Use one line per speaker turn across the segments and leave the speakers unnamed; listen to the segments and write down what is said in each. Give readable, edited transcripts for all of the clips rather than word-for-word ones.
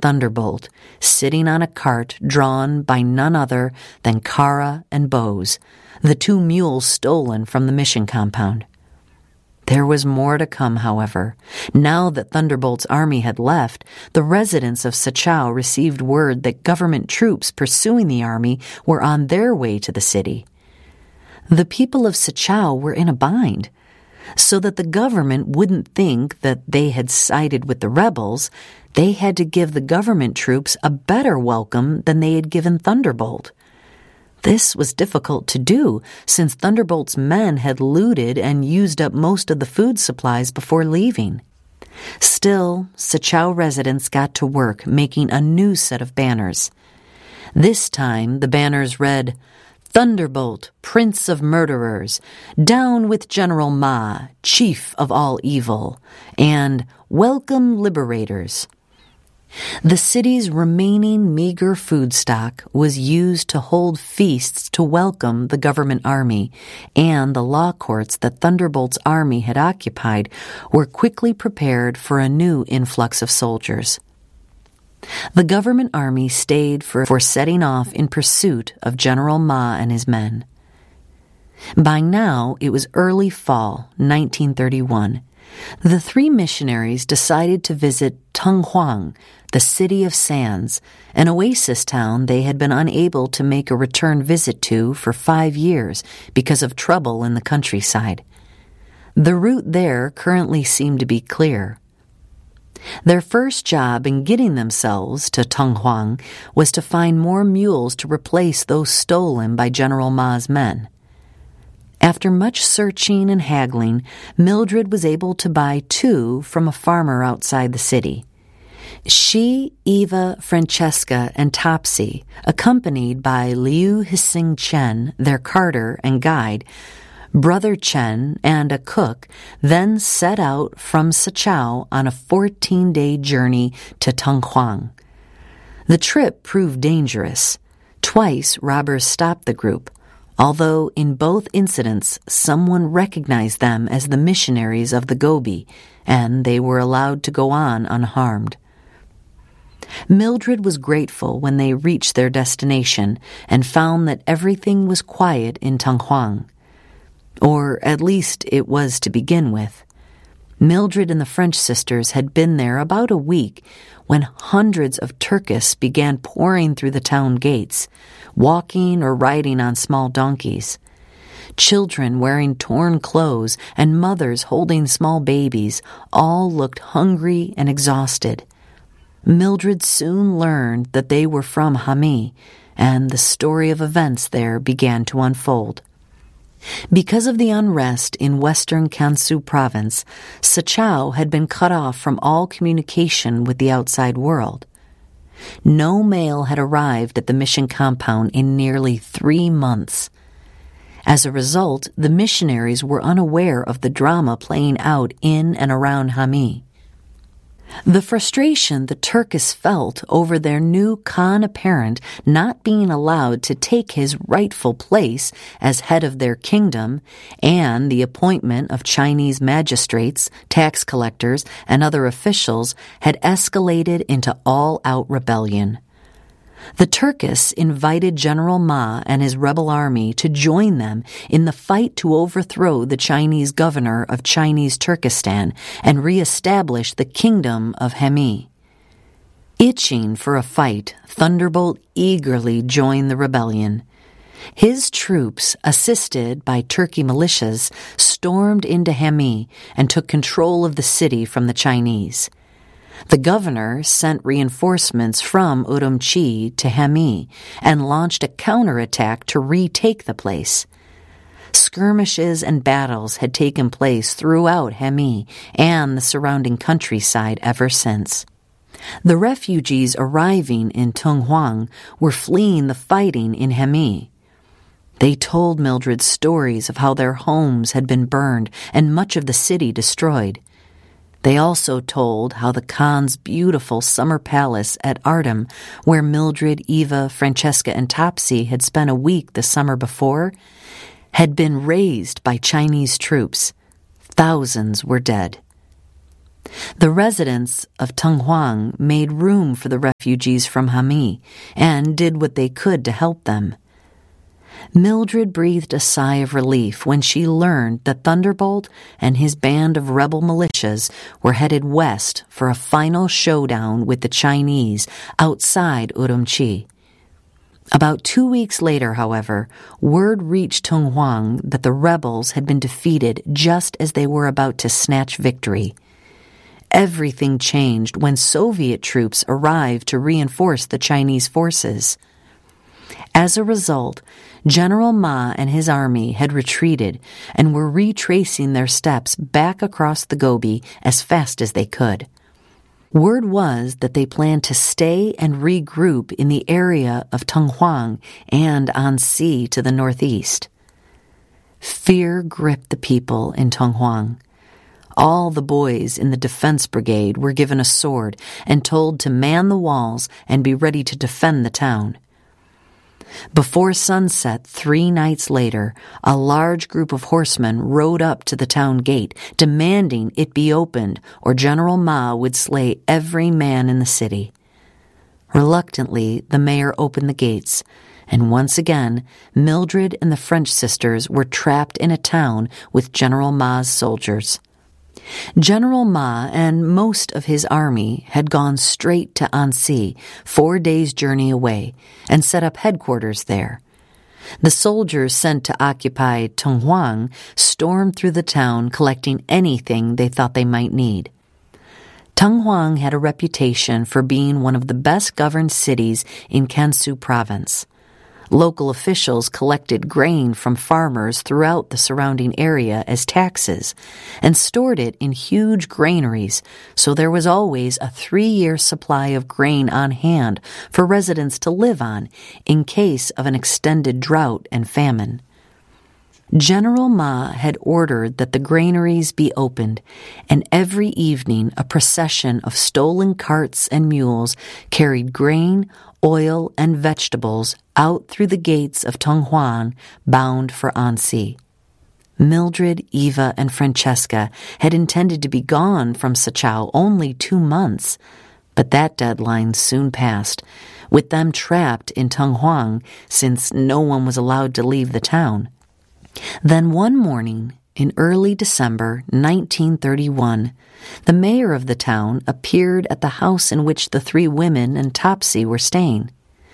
Thunderbolt, sitting on a cart drawn by none other than Kara and Bose, the two mules stolen from the mission compound. There was more to come, however. Now that Thunderbolt's army had left, the residents of Sachau received word that government troops pursuing the army were on their way to the city. The people of Sachau were in a bind. So that the government wouldn't think that they had sided with the rebels, they had to give the government troops a better welcome than they had given Thunderbolt. This was difficult to do, since Thunderbolt's men had looted and used up most of the food supplies before leaving. Still, Sachau residents got to work making a new set of banners. This time, the banners read, "Thunderbolt, Prince of Murderers, down with General Ma, Chief of all evil," and "Welcome Liberators." The city's remaining meager food stock was used to hold feasts to welcome the government army, and the law courts that Thunderbolt's army had occupied were quickly prepared for a new influx of soldiers. The government army stayed for setting off in pursuit of General Ma and his men. By now, it was early fall, 1931. The three missionaries decided to visit Tenghuang, the city of sands, an oasis town they had been unable to make a return visit to for 5 years because of trouble in the countryside. The route there currently seemed to be clear. Their first job in getting themselves to Tenghuang was to find more mules to replace those stolen by General Ma's men. After much searching and haggling, Mildred was able to buy 2 from a farmer outside the city. She, Eva, Francesca, and Topsy, accompanied by Liu Hsing Chen, their carter and guide, Brother Chen, and a cook, then set out from Sachau on a 14-day journey to Tenghuang. The trip proved dangerous. Twice robbers stopped the group, although in both incidents someone recognized them as the missionaries of the Gobi, and they were allowed to go on unharmed. Mildred was grateful when they reached their destination and found that everything was quiet in Tenghuang. Or at least it was to begin with. Mildred and the French sisters had been there about a week when hundreds of Turkish began pouring through the town gates, walking or riding on small donkeys. Children wearing torn clothes and mothers holding small babies all looked hungry and exhausted. Mildred soon learned that they were from Hami, and the story of events there began to unfold. Because of the unrest in western Gansu province, Sachau had been cut off from all communication with the outside world. No mail had arrived at the mission compound in nearly 3 months. As a result, the missionaries were unaware of the drama playing out in and around Hami. The frustration the Turkish felt over their new Khan apparent not being allowed to take his rightful place as head of their kingdom, and the appointment of Chinese magistrates, tax collectors, and other officials had escalated into all-out rebellion. The Turkish invited General Ma and his rebel army to join them in the fight to overthrow the Chinese governor of Chinese Turkestan and reestablish the kingdom of Hemi. Itching for a fight, Thunderbolt eagerly joined the rebellion. His troops, assisted by Turkey militias, stormed into Hemi and took control of the city from the Chinese. The governor sent reinforcements from Urumqi to Hemi and launched a counterattack to retake the place. Skirmishes and battles had taken place throughout Hemi and the surrounding countryside ever since. The refugees arriving in Tenghuang were fleeing the fighting in Hemi. They told Mildred stories of how their homes had been burned and much of the city destroyed. They also told how the Khan's beautiful summer palace at Artem, where Mildred, Eva, Francesca, and Topsy had spent a week the summer before, had been razed by Chinese troops. Thousands were dead. The residents of Tenghuang made room for the refugees from Hami and did what they could to help them. Mildred breathed a sigh of relief when she learned that Thunderbolt and his band of rebel militias were headed west for a final showdown with the Chinese outside Urumqi. About 2 weeks later, however, word reached Tenghuang that the rebels had been defeated just as they were about to snatch victory. Everything changed when Soviet troops arrived to reinforce the Chinese forces. As a result, General Ma and his army had retreated and were retracing their steps back across the Gobi as fast as they could. Word was that they planned to stay and regroup in the area of Tenghuang and Anxi to the northeast. Fear gripped the people in Tenghuang. All the boys in the defense brigade were given a sword and told to man the walls and be ready to defend the town. Before sunset 3 nights later, a large group of horsemen rode up to the town gate, demanding it be opened, or General Ma would slay every man in the city. Reluctantly, the mayor opened the gates, and once again, Mildred and the French sisters were trapped in a town with General Ma's soldiers. General Ma and most of his army had gone straight to Anxi, 4 days' journey away, and set up headquarters there. The soldiers sent to occupy Tenghuang stormed through the town collecting anything they thought they might need. Tenghuang had a reputation for being one of the best-governed cities in Kansu province. Local officials collected grain from farmers throughout the surrounding area as taxes and stored it in huge granaries, so there was always a 3-year supply of grain on hand for residents to live on in case of an extended drought and famine. General Ma had ordered that the granaries be opened, and every evening a procession of stolen carts and mules carried grain, oil, and vegetables out through the gates of Tenghuang, bound for Anxi. Mildred, Eva, and Francesca had intended to be gone from Sachau only 2 months, but that deadline soon passed, with them trapped in Tenghuang since no one was allowed to leave the town. Then one morning, in early December 1931, the mayor of the town appeared at the house in which the 3 women and Topsy were staying.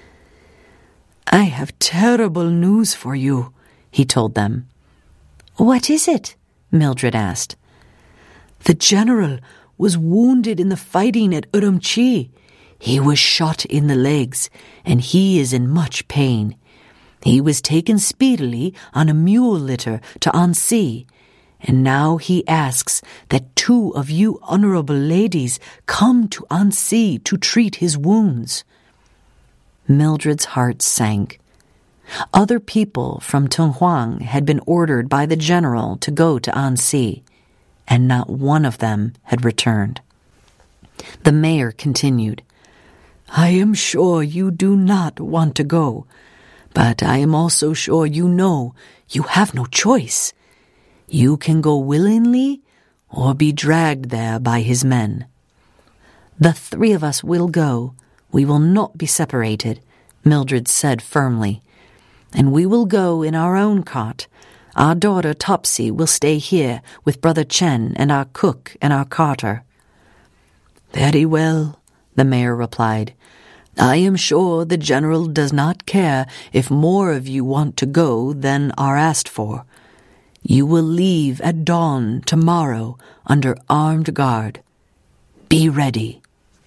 "I have terrible news for you," he told them. "What is it?" Mildred asked. "The general was wounded in the fighting at Urumqi. He was shot in the legs, and he is in much pain. He was taken speedily on a mule litter to Anxi, and now he asks that 2 of you honorable ladies come to Anxi to treat his wounds." Mildred's heart sank. Other people from Tenghuang had been ordered by the general to go to Anxi, and not one of them had returned. The mayor continued, "I am sure you do not want to go, but I am also sure you know you have no choice. You can go willingly or be dragged there by his men." "The 3 of us will go. We will not be separated," Mildred said firmly. "And we will go in our own cart. Our daughter Topsy will stay here with Brother Chen and our cook and our carter." "Very well," the mayor replied. "I am sure the general does not care if more of you want to go than are asked for. You will leave at dawn tomorrow under armed guard. Be ready."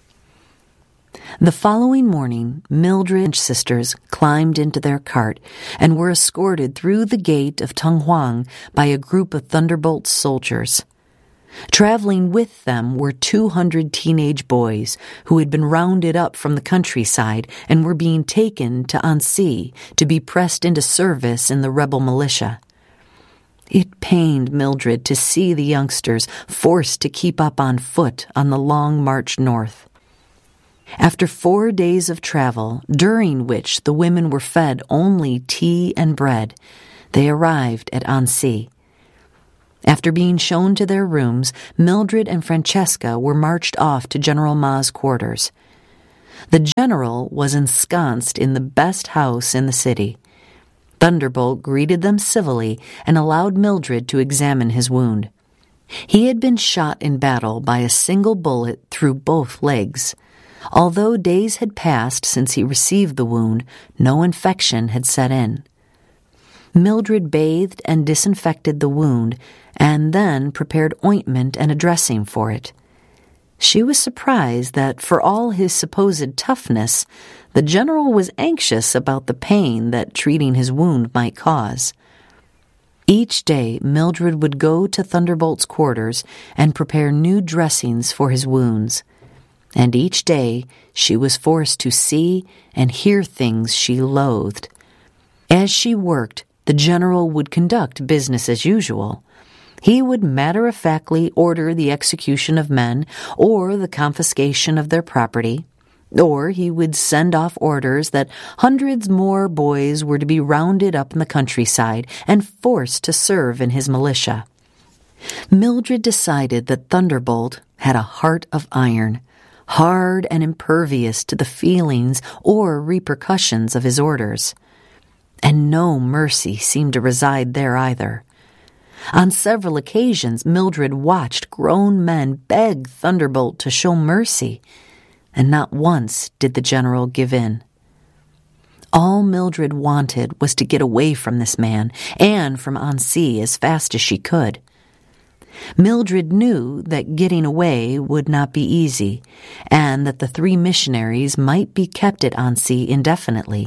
The following morning, Mildred's sisters climbed into their cart and were escorted through the gate of Tenghuang by a group of Thunderbolt soldiers. Traveling with them were 200 teenage boys who had been rounded up from the countryside and were being taken to Anxi to be pressed into service in the rebel militia. It pained Mildred to see the youngsters forced to keep up on foot on the long march north. After 4 days of travel, during which the women were fed only tea and bread, they arrived at Anxi. After being shown to their rooms, Mildred and Francesca were marched off to General Ma's quarters. The general was ensconced in the best house in the city. Thunderbolt greeted them civilly and allowed Mildred to examine his wound. He had been shot in battle by a single bullet through both legs. Although days had passed since he received the wound, no infection had set in. Mildred bathed and disinfected the wound and then prepared ointment and a dressing for it. She was surprised that, for all his supposed toughness, the general was anxious about the pain that treating his wound might cause. Each day, Mildred would go to Thunderbolt's quarters and prepare new dressings for his wounds. And each day, she was forced to see and hear things she loathed. As she worked, the general would conduct business as usual. He would matter-of-factly order the execution of men or the confiscation of their property, or he would send off orders that hundreds more boys were to be rounded up in the countryside and forced to serve in his militia. Mildred decided that Thunderbolt had a heart of iron, hard and impervious to the feelings or repercussions of his orders. And no mercy seemed to reside there either. On several occasions, Mildred watched grown men beg Thunderbolt to show mercy, and not once did the general give in. All Mildred wanted was to get away from this man and from Annecy as fast as she could. Mildred knew that getting away would not be easy, and that the 3 missionaries might be kept at Annecy indefinitely.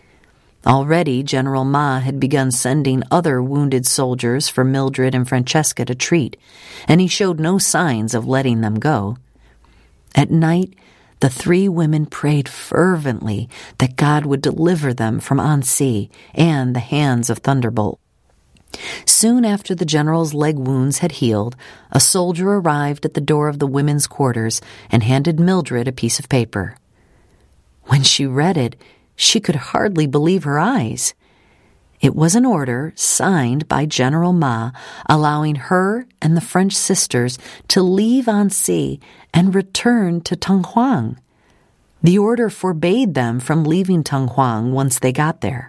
Already General Ma had begun sending other wounded soldiers for Mildred and Francesca to treat, and he showed no signs of letting them go. At night, the 3 women prayed fervently that God would deliver them from Annecy and the hands of Thunderbolt. Soon after the general's leg wounds had healed, a soldier arrived at the door of the women's quarters and handed Mildred a piece of paper. When she read it, she could hardly believe her eyes. It was an order signed by General Ma allowing her and the French sisters to leave Annecy and return to Tonghuang. The order forbade them from leaving Tonghuang once they got there.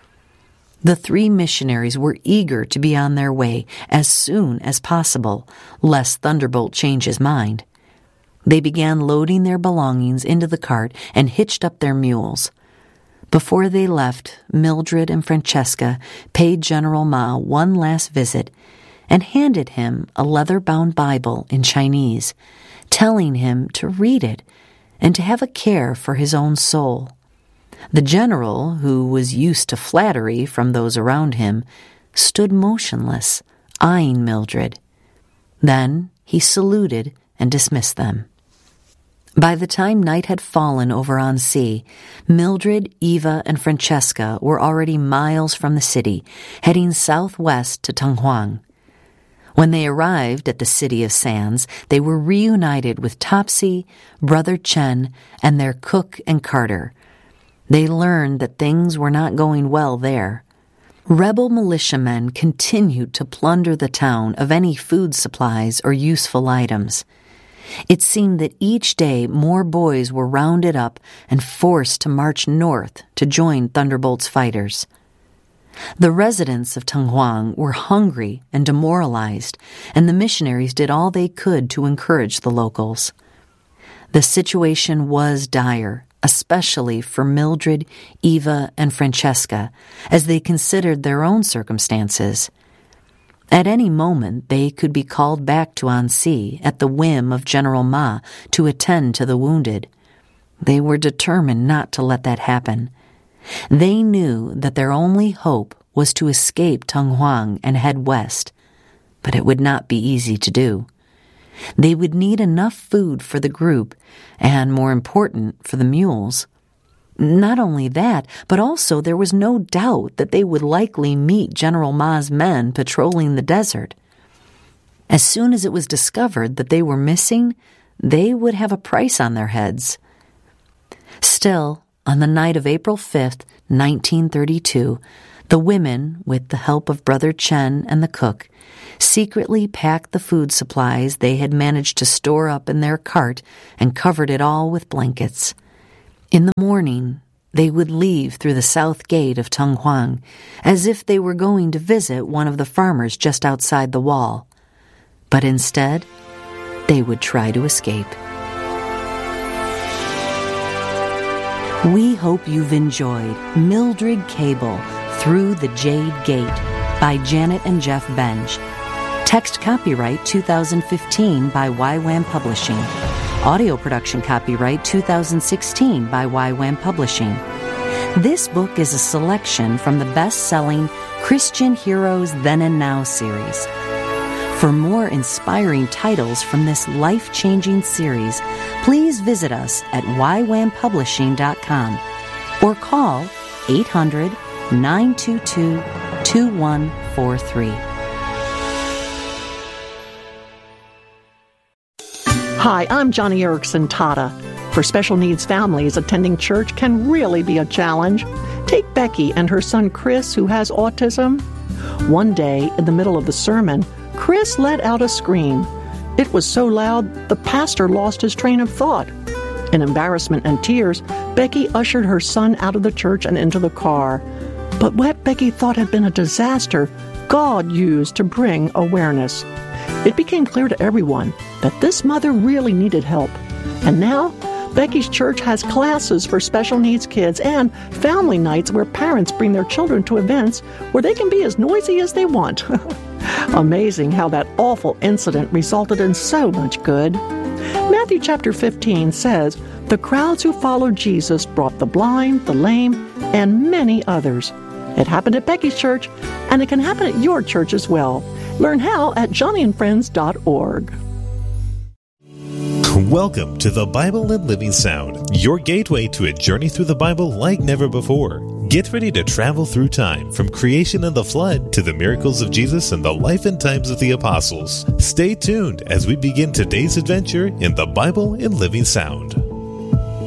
The 3 missionaries were eager to be on their way as soon as possible, lest Thunderbolt change his mind. They began loading their belongings into the cart and hitched up their mules. Before they left, Mildred and Francesca paid General Ma one last visit and handed him a leather-bound Bible in Chinese, telling him to read it and to have a care for his own soul. The general, who was used to flattery from those around him, stood motionless, eyeing Mildred. Then he saluted and dismissed them. By the time night had fallen over Annecy, Mildred, Eva, and Francesca were already miles from the city, heading southwest to Tonghuang. When they arrived at the City of Sands, they were reunited with Topsy, Brother Chen, and their cook and carter. They learned that things were not going well there. Rebel militiamen continued to plunder the town of any food supplies or useful items. It seemed that each day more boys were rounded up and forced to march north to join Thunderbolt's fighters. The residents of Tonghuang were hungry and demoralized, and the missionaries did all they could to encourage the locals. The situation was dire, especially for Mildred, Eva, and Francesca, as they considered their own circumstances. At any moment, they could be called back to Annecy at the whim of General Ma to attend to the wounded. They were determined not to let that happen. They knew that their only hope was to escape Tonghuang and head west, but it would not be easy to do. They would need enough food for the group, and more important, for the mules. Not only that, but also there was no doubt that they would likely meet General Ma's men patrolling the desert. As soon as it was discovered that they were missing, they would have a price on their heads. Still, on the night of April 5th, 1932, The women, with the help of Brother Chen and the cook, secretly packed the food supplies they had managed to store up in their cart and covered it all with blankets. In the morning, they would leave through the south gate of Tonghuang, as if they were going to visit one of the farmers just outside the wall. But instead, they would try to escape. We hope you've enjoyed Mildred Cable, Through the Jade Gate by Janet and Jeff Benj. Text copyright 2015 by YWAM Publishing. Audio production copyright 2016 by YWAM Publishing. This book is a selection from the best-selling Christian Heroes Then and Now series. For more inspiring titles from this life-changing series, please visit us at ywampublishing.com or call 800-922-2143.
Hi, I'm Johnny Erickson Tata. For special needs families, attending church can really be a challenge. Take Becky and her son Chris, who has autism. One day, in the middle of the sermon, Chris let out a scream. It was so loud, the pastor lost his train of thought. In embarrassment and tears, Becky ushered her son out of the church and into the car. But what Becky thought had been a disaster, God used to bring awareness. It became clear to everyone that this mother really needed help. And now, Becky's church has classes for special needs kids and family nights where parents bring their children to events where they can be as noisy as they want. Amazing how that awful incident resulted in so much good. Matthew chapter 15 says, "The crowds who followed Jesus brought the blind, the lame, and many others." It happened at Becky's church, and it can happen at your church as well. Learn how at johnnyandfriends.org.
Welcome to the Bible and Living Sound, your gateway to a journey through the Bible like never before. Get ready to travel through time, from creation and the flood to the miracles of Jesus and the life and times of the apostles. Stay tuned as we begin today's adventure in the Bible and Living Sound.